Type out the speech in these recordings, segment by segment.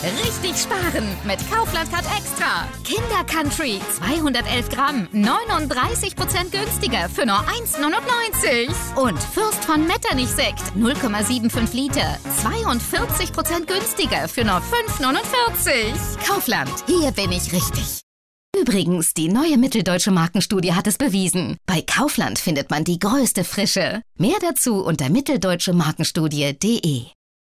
Richtig sparen mit Kaufland Card Extra. Kinder Country 211 Gramm, 39% günstiger für nur 1,99. Und Fürst von Metternich Sekt 0,75 Liter, 42% günstiger für nur 5,49. Kaufland, hier bin ich richtig. Übrigens, die neue Mitteldeutsche Markenstudie hat es bewiesen. Bei Kaufland findet man die größte Frische. Mehr dazu unter mitteldeutschemarkenstudie.de.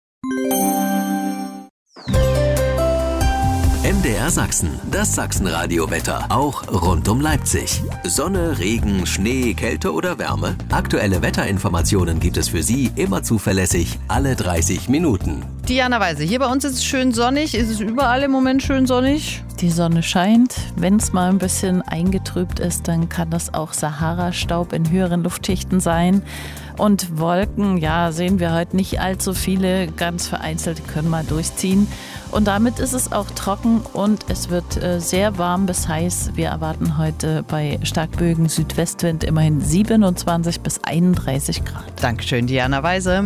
MDR Sachsen, das Sachsenradio-Wetter, auch rund um Leipzig. Sonne, Regen, Schnee, Kälte oder Wärme? Aktuelle Wetterinformationen gibt es für Sie immer zuverlässig, alle 30 Minuten. Diana Weise, hier bei uns ist es schön sonnig. Ist es überall im Moment schön sonnig? Die Sonne scheint. Wenn es mal ein bisschen eingetrübt ist, dann kann das auch Sahara-Staub in höheren Luftschichten sein. Und Wolken, ja, sehen wir heute nicht allzu viele. Ganz vereinzelt können mal durchziehen. Und damit ist es auch trocken und es wird sehr warm bis heiß. Wir erwarten heute bei starkböigem Südwestwind immerhin 27 bis 31 Grad. Dankeschön, Diana Weise.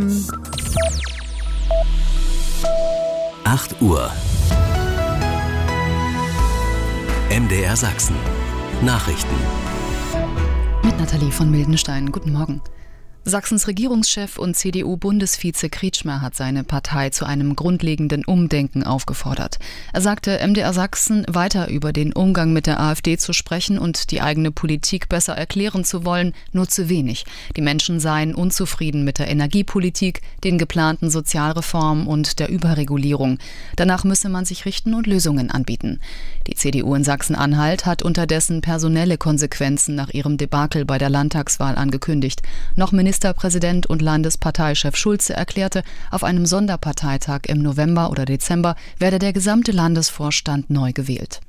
8 Uhr. MDR Sachsen. Nachrichten. Mit Nathalie von Mildenstein. Guten Morgen. Sachsens Regierungschef und CDU-Bundesvize Kretschmer hat seine Partei zu einem grundlegenden Umdenken aufgefordert. Er sagte, MDR Sachsen weiter über den Umgang mit der AfD zu sprechen und die eigene Politik besser erklären zu wollen, nur zu wenig. Die Menschen seien unzufrieden mit der Energiepolitik, den geplanten Sozialreformen und der Überregulierung. Danach müsse man sich richten und Lösungen anbieten. Die CDU in Sachsen-Anhalt hat unterdessen personelle Konsequenzen nach ihrem Debakel bei der Landtagswahl angekündigt. Noch Ministerpräsident und Landesparteichef Schulze erklärte, auf einem Sonderparteitag im November oder Dezember werde der gesamte Landesvorstand neu gewählt.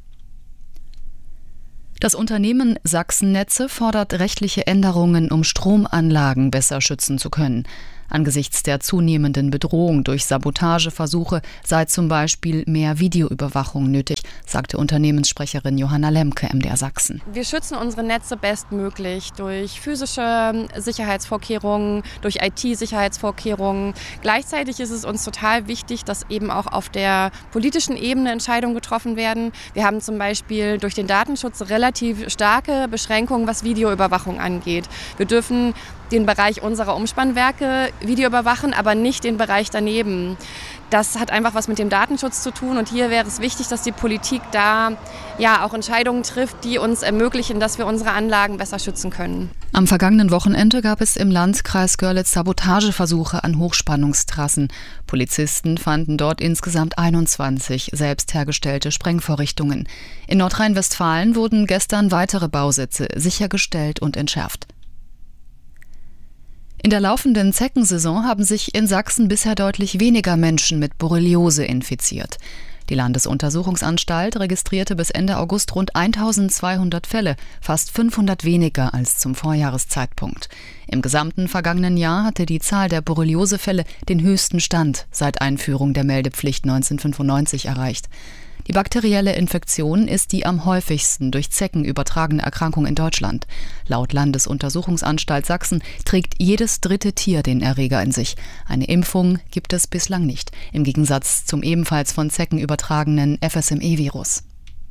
Das Unternehmen Sachsennetze fordert rechtliche Änderungen, um Stromanlagen besser schützen zu können. Angesichts der zunehmenden Bedrohung durch Sabotageversuche sei zum Beispiel mehr Videoüberwachung nötig, sagte Unternehmenssprecherin Johanna Lemke, MDR Sachsen. Wir schützen unsere Netze bestmöglich durch physische Sicherheitsvorkehrungen, durch IT-Sicherheitsvorkehrungen. Gleichzeitig ist es uns total wichtig, dass eben auch auf der politischen Ebene Entscheidungen getroffen werden. Wir haben zum Beispiel durch den Datenschutz relativ starke Beschränkungen, was Videoüberwachung angeht. Wir dürfen den Bereich unserer Umspannwerke Video überwachen, aber nicht den Bereich daneben. Das hat einfach was mit dem Datenschutz zu tun und hier wäre es wichtig, dass die Politik da ja auch Entscheidungen trifft, die uns ermöglichen, dass wir unsere Anlagen besser schützen können. Am vergangenen Wochenende gab es im Landkreis Görlitz Sabotageversuche an Hochspannungstrassen. Polizisten fanden dort insgesamt 21 selbst hergestellte Sprengvorrichtungen. In Nordrhein-Westfalen wurden gestern weitere Bausätze sichergestellt und entschärft. In der laufenden Zeckensaison haben sich in Sachsen bisher deutlich weniger Menschen mit Borreliose infiziert. Die Landesuntersuchungsanstalt registrierte bis Ende August rund 1200 Fälle, fast 500 weniger als zum Vorjahreszeitpunkt. Im gesamten vergangenen Jahr hatte die Zahl der Borreliosefälle den höchsten Stand seit Einführung der Meldepflicht 1995 erreicht. Die bakterielle Infektion ist die am häufigsten durch Zecken übertragene Erkrankung in Deutschland. Laut Landesuntersuchungsanstalt Sachsen trägt jedes dritte Tier den Erreger in sich. Eine Impfung gibt es bislang nicht, im Gegensatz zum ebenfalls von Zecken übertragenen FSME-Virus.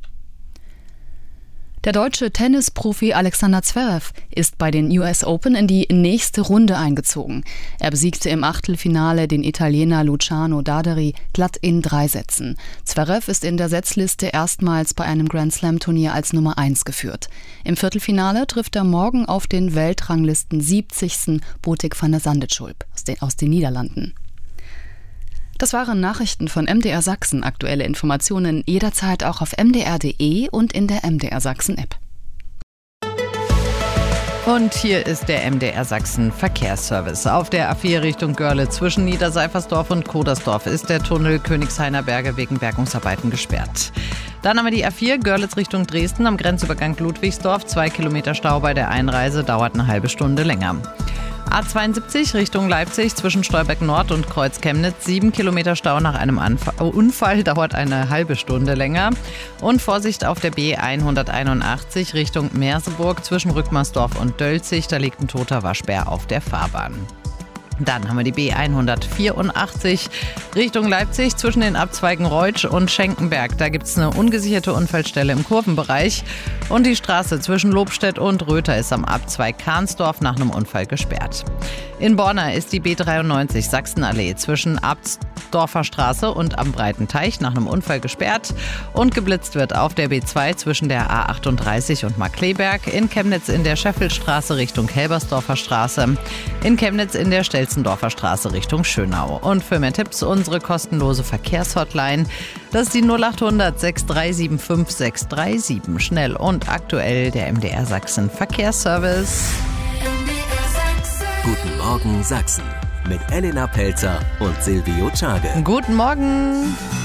Der deutsche Tennisprofi Alexander Zverev ist bei den US Open in die nächste Runde eingezogen. Er besiegte im Achtelfinale den Italiener Luciano Daderi glatt in 3 Sätzen. Zverev ist in der Setzliste erstmals bei einem Grand-Slam-Turnier als Nummer 1 geführt. Im Viertelfinale trifft er morgen auf den Weltranglisten 70. Botic van der Zandschulp aus den Niederlanden. Das waren Nachrichten von MDR Sachsen. Aktuelle Informationen jederzeit auch auf mdr.de und in der MDR Sachsen-App. Und hier ist der MDR Sachsen Verkehrsservice. Auf der A4 Richtung Görlitz zwischen Niederseifersdorf und Kodersdorf ist der Tunnel Königshainer Berge wegen Bergungsarbeiten gesperrt. Dann haben wir die A4 Görlitz Richtung Dresden am Grenzübergang Ludwigsdorf. 2 Kilometer Stau bei der Einreise, dauert eine halbe Stunde länger. A72 Richtung Leipzig zwischen Stolberg Nord und Kreuz Chemnitz. 7 Kilometer Stau nach einem Unfall, dauert eine halbe Stunde länger. Und Vorsicht auf der B181 Richtung Merseburg zwischen Rückmersdorf und Dölzig. Da liegt ein toter Waschbär auf der Fahrbahn. Dann haben wir die B184 Richtung Leipzig zwischen den Abzweigen Reutsch und Schenkenberg. Da gibt es eine ungesicherte Unfallstelle im Kurvenbereich. Und die Straße zwischen Lobstedt und Röther ist am Abzweig Kahnsdorf nach einem Unfall gesperrt. In Borna ist die B93 Sachsenallee zwischen Abtsdorfer Straße und am Breitenteich nach einem Unfall gesperrt. Und geblitzt wird auf der B2 zwischen der A38 und Markkleeberg. In Chemnitz in der Scheffelstraße Richtung Helbersdorfer Straße. In Chemnitz in der Stelzendorfer Straße Richtung Schönau. Und für mehr Tipps unsere kostenlose Verkehrshotline. Das ist die 0800 6375 637. Schnell und aktuell der MDR Sachsen Verkehrsservice. Guten Morgen Sachsen mit Elena Pelzer und Silvio Czage. Guten Morgen.